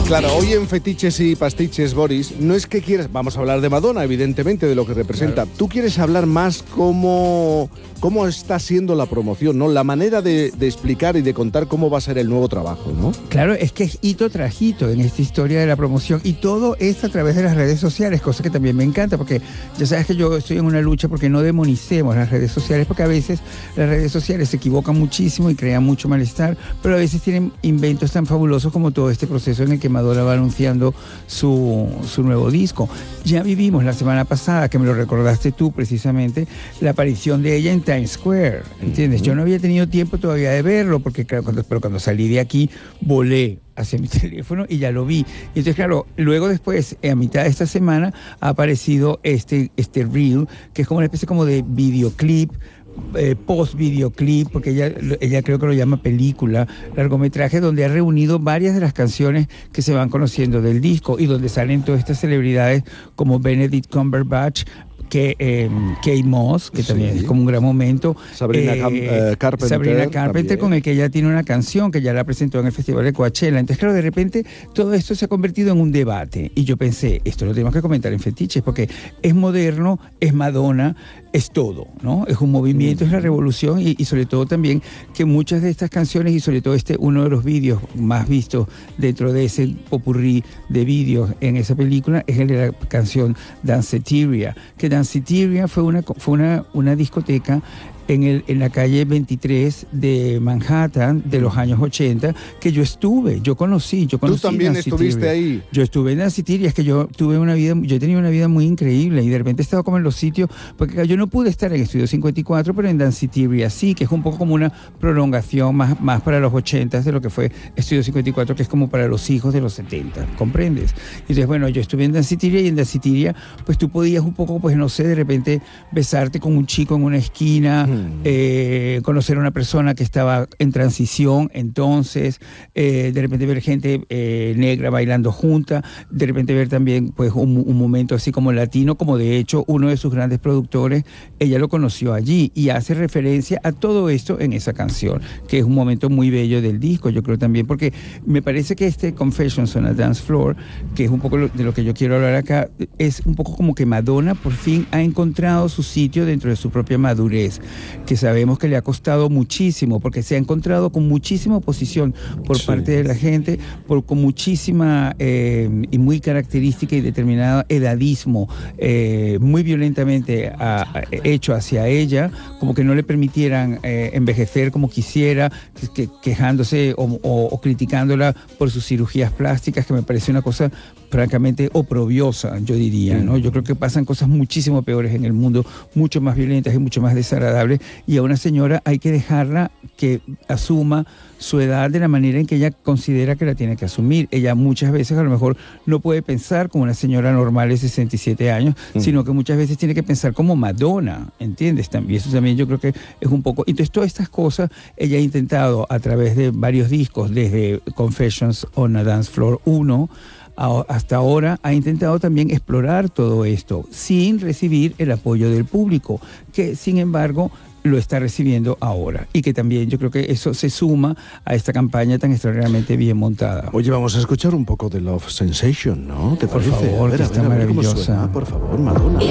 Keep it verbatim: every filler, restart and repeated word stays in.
Claro, hoy en Fetiches y Pastiches, Boris, no es que quieras... Vamos a hablar de Madonna, evidentemente, de lo que representa. Claro. Tú quieres hablar más cómo, cómo está siendo la promoción, ¿no? La manera de, de explicar y de contar cómo va a ser el nuevo trabajo, ¿no? Claro, es que es hito tras hito en esta historia de la promoción y todo es a través de las redes sociales, cosa que también me encanta, porque ya sabes que yo estoy en una lucha porque no demonicemos las redes sociales, porque a veces las redes sociales se equivocan muchísimo y crean mucho malestar, pero a veces tienen inventos tan fabulosos como todo este proceso en el que Madonna va anunciando su, su nuevo disco. Ya vivimos la semana pasada, que me lo recordaste tú precisamente, la aparición de ella en Times Square, ¿entiendes? Uh-huh. Yo no había tenido tiempo todavía de verlo, porque claro, cuando, pero cuando salí de aquí, volé hacia mi teléfono y ya lo vi. Y entonces, claro, luego después, a mitad de esta semana, ha aparecido este, este reel, que es como una especie como de videoclip, Eh, post-videoclip, porque ella, ella creo que lo llama película, largometraje, donde ha reunido varias de las canciones que se van conociendo del disco y donde salen todas estas celebridades como Benedict Cumberbatch, que eh, Kate Moss, que sí. también es como un gran momento. Sabrina, eh, Cam, eh, Carpenter. Sabrina Carpenter, también. Con el que ella tiene una canción que ya la presentó en el Festival de Coachella. Entonces, claro, de repente todo esto se ha convertido en un debate. Y yo pensé, esto lo tenemos que comentar en Fetiches, porque es moderno, es Madonna, es todo, ¿no? Es un movimiento, mm. es la revolución y, y sobre todo también que muchas de estas canciones y sobre todo este, uno de los vídeos más vistos dentro de ese popurrí de vídeos en esa película es el de la canción Danceteria, que Danceteria fue una, fue una, una discoteca en, el, en la calle veintitrés de Manhattan de los años ochenta, que yo estuve, yo conocí, yo conocí. ¿Tú también estuviste ahí? Yo estuve en Danceteria, es que yo tuve una vida, yo he tenido una vida muy increíble y de repente he estado como en los sitios, porque yo no pude estar en Estudio cincuenta y cuatro, pero en Danceteria sí, que es un poco como una prolongación más, más para los ochentas de lo que fue Estudio cincuenta y cuatro, que es como para los hijos de los setenta, ¿comprendes? Y entonces, bueno, yo estuve en Danceteria y en Danceteria, pues tú podías un poco, pues no sé, de repente besarte con un chico en una esquina, mm. Eh, conocer a una persona que estaba en transición, entonces eh, de repente ver gente eh, negra bailando junta, de repente ver también pues un, un momento así como latino, como de hecho uno de sus grandes productores, ella lo conoció allí y hace referencia a todo esto en esa canción, que es un momento muy bello del disco, yo creo también, porque me parece que este Confessions on a Dance Floor, que es un poco de lo que yo quiero hablar acá, es un poco como que Madonna por fin ha encontrado su sitio dentro de su propia madurez, que sabemos que le ha costado muchísimo, porque se ha encontrado con muchísima oposición por sí. parte de la gente, por, con muchísima eh, y muy característica y determinado edadismo eh, muy violentamente a, a, hecho hacia ella, como que no le permitieran eh, envejecer como quisiera, que, que, quejándose o, o, o criticándola por sus cirugías plásticas, que me parece una cosa francamente oprobiosa, yo diría, ¿no? Yo creo que pasan cosas muchísimo peores en el mundo, mucho más violentas y mucho más desagradables, y a una señora hay que dejarla que asuma su edad de la manera en que ella considera que la tiene que asumir. Ella muchas veces a lo mejor no puede pensar como una señora normal de sesenta y siete años, mm. sino que muchas veces tiene que pensar como Madonna, ¿entiendes? También, eso también yo creo que es un poco... Entonces todas estas cosas ella ha intentado a través de varios discos, desde Confessions on a Dance Floor uno, hasta ahora ha intentado también explorar todo esto sin recibir el apoyo del público, que sin embargo lo está recibiendo ahora, y que también yo creo que eso se suma a esta campaña tan extraordinariamente bien montada. Oye, vamos a escuchar un poco de Love Sensation, ¿no? ¿Te por parece? favor, a ver, que a está ver, a ver maravillosa. Cómo suena, por favor, Madonna.